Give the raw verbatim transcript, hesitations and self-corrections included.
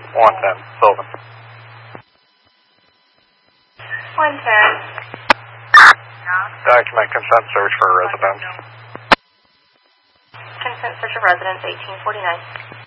one ten, Sullivan. one ten. Document consent search for a residence. Consent search of residence eighteen forty-nine.